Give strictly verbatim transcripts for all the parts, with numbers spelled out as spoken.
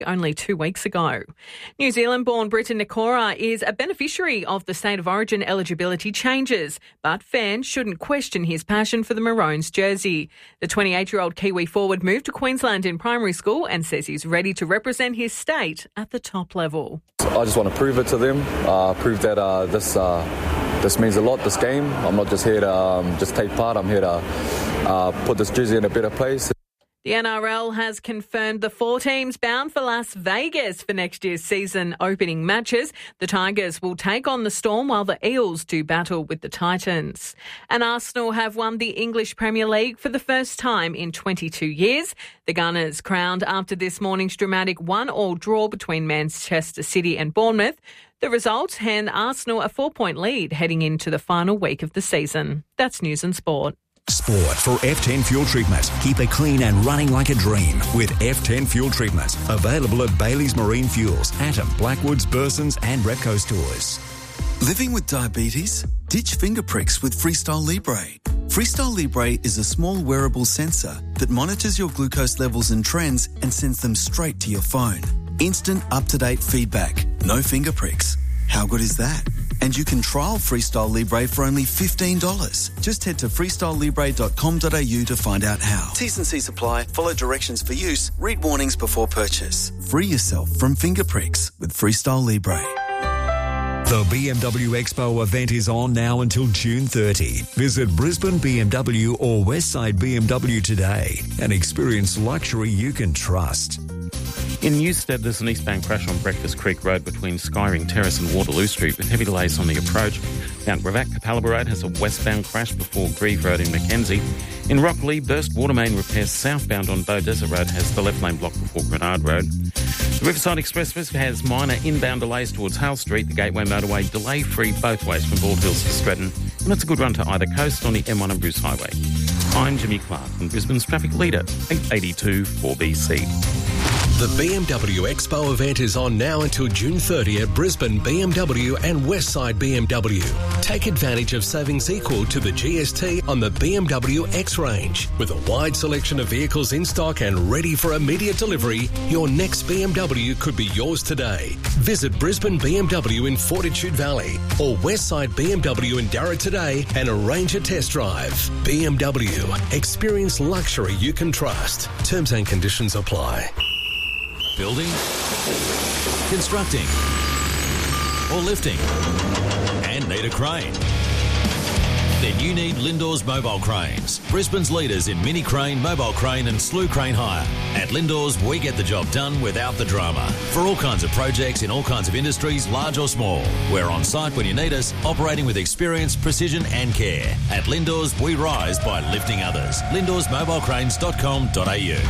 only two weeks ago. New Zealand-born Briton Nikora is a beneficiary of the State of Origin eligibility changes, but fans shouldn't question his passion for the Maroons jersey. The twenty-eight-year-old Kiwi forward moved to Queensland in primary school and says he's ready to represent his state at the top level. I just want to prove it to them, uh, prove that uh, this uh, this means a lot, this game. I'm not just here to um, just take part, I'm here to uh, put this jersey in a better place. The N R L has confirmed the four teams bound for Las Vegas for next year's season opening matches. The Tigers will take on the Storm while the Eels do battle with the Titans. And Arsenal have won the English Premier League for the first time in twenty-two years. The Gunners crowned after this morning's dramatic one-all draw between Manchester City and Bournemouth. The results hand Arsenal a four-point lead heading into the final week of the season. That's News and Sport. Sport for F ten Fuel Treatment. Keep it clean and running like a dream with F ten Fuel Treatment. Available at Bailey's Marine Fuels, Atom, Blackwoods, Bursons and Repco stores. Living with diabetes? Ditch finger pricks with Freestyle Libre. Freestyle Libre is a small wearable sensor that monitors your glucose levels and trends and sends them straight to your phone. Instant up-to-date feedback. No finger pricks. How good is that? And you can trial Freestyle Libre for only fifteen dollars. Just head to freestyle libre dot com dot a u to find out how. T's and C's apply. Follow directions for use. Read warnings before purchase. Free yourself from finger pricks with Freestyle Libre. The B M W Expo event is on now until June thirtieth. Visit Brisbane B M W or Westside B M W today and experience luxury you can trust. In Newstead, there's an eastbound crash on Breakfast Creek Road between Skyring Terrace and Waterloo Street with heavy delays on the approach. Mount Gravatt, Capalaba Road has a westbound crash before Grieve Road in Mackenzie. In Rockley, burst water main repairs southbound on Bow Desert Road has the left lane blocked before Grenard Road. The Riverside Expressway has minor inbound delays towards Hale Street, the Gateway Motorway delay-free both ways from Bald Hills to Stretton, and it's a good run to either coast on the M one and Bruce Highway. I'm Jimmy Clark from Brisbane's traffic leader, eight eighty-two four B C. The B M W Expo event is on now until June thirtieth at Brisbane B M W and Westside B M W. Take advantage of savings equal to the G S T on the B M W X range. With a wide selection of vehicles in stock and ready for immediate delivery, your next B M W could be yours today. Visit Brisbane B M W in Fortitude Valley or Westside B M W in Darra today and arrange a test drive. B M W. Experience luxury you can trust. Terms and conditions apply. Building, constructing, or lifting, and need a crane? Then you need Lindor's Mobile Cranes, Brisbane's leaders in mini crane, mobile crane and slew crane hire. At Lindor's, we get the job done without the drama. For all kinds of projects in all kinds of industries, large or small. We're on site when you need us, operating with experience, precision and care. At Lindor's, we rise by lifting others. lindors mobile cranes dot com dot a u.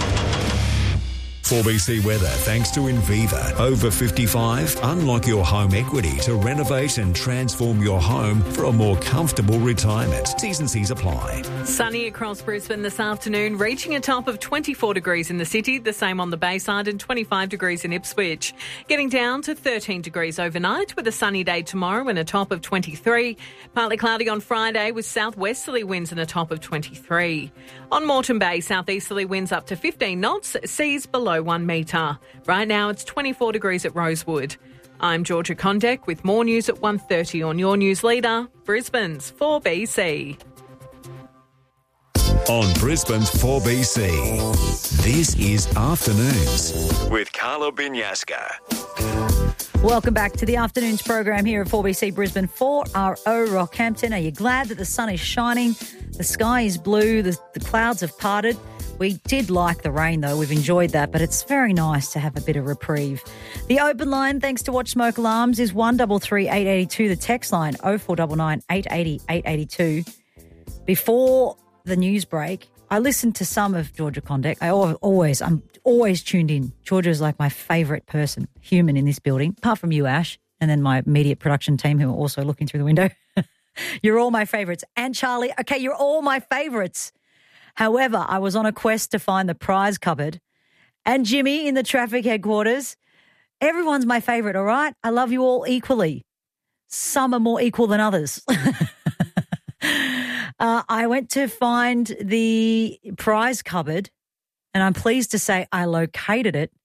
four B C weather thanks to Inviva. Over fifty-five, unlock your home equity to renovate and transform your home for a more comfortable retirement. T's and C's apply. Sunny across Brisbane this afternoon, reaching a top of twenty-four degrees in the city, the same on the Bayside, and twenty-five degrees in Ipswich. Getting down to thirteen degrees overnight with a sunny day tomorrow and a top of twenty-three. Partly cloudy on Friday with southwesterly winds and a top of twenty-three. On Moreton Bay, southeasterly winds up to fifteen knots, seas below one metre. Right now it's twenty-four degrees at Rosewood. I'm Georgia Condek with more news at one thirty on your news leader, Brisbane's four B C. On Brisbane's four B C, this is Afternoons with Carla Binyaska. Welcome back to the Afternoons program here at four B C Brisbane four R O Rockhampton. Are you glad that the sun is shining? The sky is blue, the, the clouds have parted. We did like the rain, though. We've enjoyed that, but it's very nice to have a bit of reprieve. The open line, thanks to Watch Smoke Alarms, is one three three eight eight two. The text line, oh four nine nine eight eight oh eight eight two. Before the news break, I listened to some of Georgia Condek. I always, I'm always tuned in. Georgia's like my favourite person, human in this building, apart from you, Ash, and then my immediate production team who are also looking through the window. You're all my favourites. And Charlie, okay, you're all my favourites. However, I was on a quest to find the prize cupboard. And Jimmy in the traffic headquarters, everyone's my favourite, all right? I love you all equally. Some are more equal than others. uh, I went to find the prize cupboard, and I'm pleased to say I located it.